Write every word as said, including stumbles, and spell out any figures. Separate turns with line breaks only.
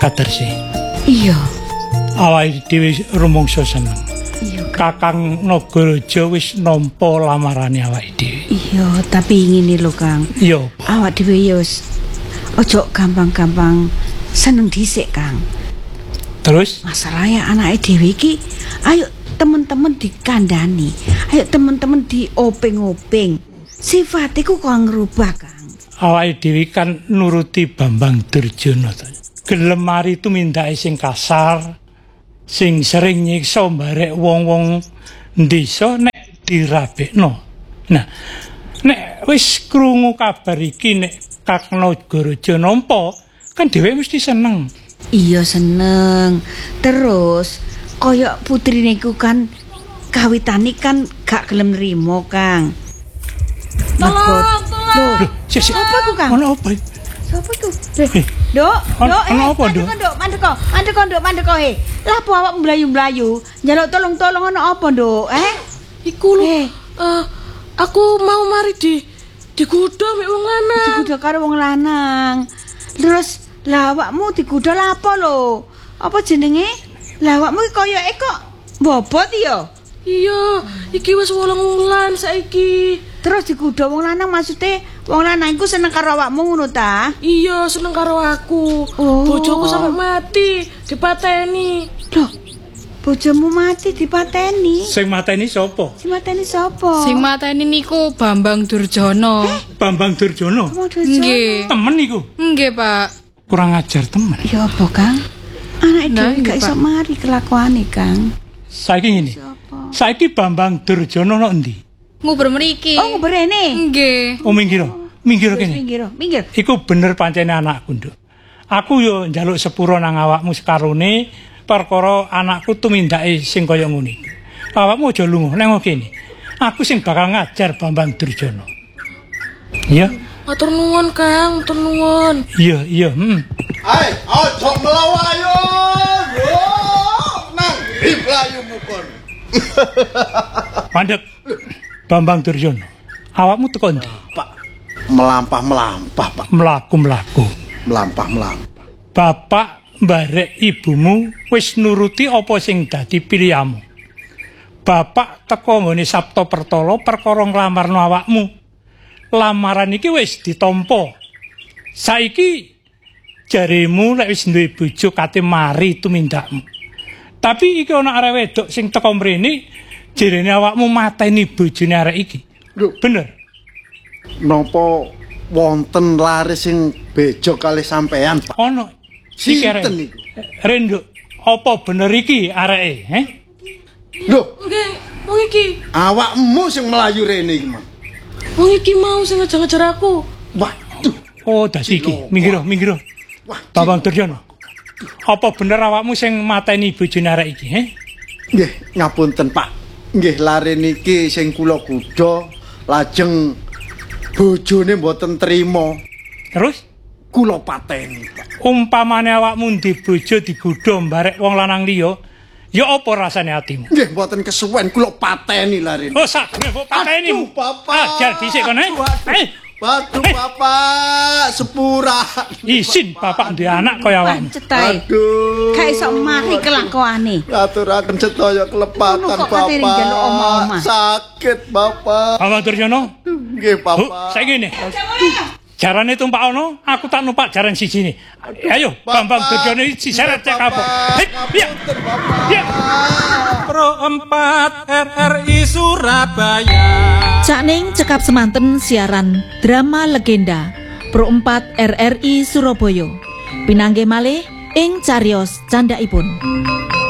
Katersi.
Iya.
Awake dhewe rumangsa seneng.
Iya.
Kakang Nagaraja wis nampa lamarane awake dhewe.
Iya, tapi ngene lho, Kang.
Iya.
Awak dhewe ya wis ojo gampang-gampang seneng dhisik, Kang.
Terus
Masalahnya anake dhewe iki ayo temen-temen dikandani. Ayo temen-temen diopeng-openg. Sifatiku kok ngerubah, Kang.
awake dhewe kan nuruti Bambang Durjana to. Gelem mari tumindake sing kasar, sing sering nyiksa barek wong-wong desa nek dirabekno. Nah, nek wis krungu kabar iki nek Kakang Nagaraja nampa, kan dhewe mesti seneng.
Iya seneng. Terus kaya putrine ku kan kawitane kan gak gelem nrimo, Kang.
Tolong, tolong.
Loh, sik sik.
Apa ku, Kang?
Ono apa?
Sapa iku?
Eh,
Dok,
An-
dok, eh,
ana apa, Dok?
mandek Dok, mandek kok, mandek kok, Dok, mandek kok, eh. Lah apa awak mlayu-mlayu? Njaluk tolong-tolong ana apa, Dok? Eh?
Iku lho.
Eh.
eh, aku mau mari di digodhong mek wong lanang.
Digudal karo wong lanang. Terus lah awakmu digudal apa lho? Apa jenenge? Lah awakmu iki koyoke kok bobot ya?
Iya, iki wis wolong wulan saiki.
Terus digudal wong lanang maksudnya wong lanang iku seneng karo awakmu ngono ta?
Iya, seneng karo aku.
Oh.
Bojoku sampe mati, dipateni.
Loh, bojomu mati dipateni.
sing mateni sapa?
Si mateni sapa?
Sing mateni niku Bambang Durjana.
Bambang Durjana.
Nggih.
Temen iku.
Nggih, Pak.
Kurang ajar temen.
Ya apa, Kang? Anake
Nah,
dhewe
iya,
gak iso
Pak.
mari kelakuane, Kang.
Saiki ngene.
Siapa?
Saiki Bambang Durjana nang endi?
Nguber mriki.
Oh, berene.
Nggih.
Oh, minggir. Minggir
Wis
kene.
minggir, minggir.
Iku bener pancene anakku, Nduk. Aku yo njaluk sepuro nang awakmu sekarone perkara anakku tumindake sing kaya ngene. Awakmu aja lunga nang kene. Aku sing bakal ngajar Bambang Durjana. Iya,
Matur nuwun, Kang, matur nuwun.
iya, iya, hmm.
Hai, ojo melawayo. Yo, nang mlayumu kon.
Mandek. Bambang Durjana. Awakmu teko ndi?
Pak, melampah-melampah, Pak.
Mlaku-mlaku.
Melampah-melampah.
Bapak mbarek ibumu wis nuruti apa sing dadi pilihanmu. Bapak teko nggone Sabta Pertala perkara nglamarno awakmu. Lamaran iki wis ditampa. Saiki jaremu lek wis duwe bojo kate mari tumindakmu. Tapi iki ana arek wedok sing teko mrene jerene awakmu mateni bojone arek iki.
Lho,
Bener.
napa wonten laris sing bejo kalih sampean, Pak?
Ono. Iki arek.
Sinten niku?
Rendo, apa bener iki areke, he?
Lho,
Nggih, wong iki.
awakmu sing melayu rene iki, Mas.
Wong iki mau sing ngejar-ngejar aku.
Waduh.
Oh, dadi iki. Minggir, minggir.
Wah,
Bambang Durjana. Apa bener awakmu sing mateni bojone arek iki, he?
nggih, ngapunten, Pak. Nggih, lare niki sing kula kuda lajeng bojone mboten trima.
Terus
Kula pateni, Pak.
umpamane awakmu ndi bojo digodha barek wong lanang liya, ya apa rasane atimu?
Nggih, mboten kesuwen kula pateni lare.
Oh, sakne kok pateni.
Aduh, Bapak.
Ajar dhisik kono, he.
Waduh.
Eh,
Waduh,
Eh.
Bapak, sepura.
isin bapak duwe anak kaya awakmu.
Pancet ae.
Aduh.
Gak iso mari kelakuane.
Aturaken sedaya kelepatan,
Ngono kok katene
Bapak.
njaluk omah-omah.
Sakit, Bapak.
Bambang Durjana,
Nggih,
Bu,
Bapak.
saiki ngene. Jarane tumpak ono, aku tak numpak jaran sijine. Ayo, Bambang Durjana iki seret cek kapok. Hei, iya.
Ngapunten, Bapak.
Iya.
Pro empat R R I Surabaya.
Cakning cekap semanten siaran drama legenda Pro empat R R I Surabaya. Pinangge malih ing cariyos candhaipun.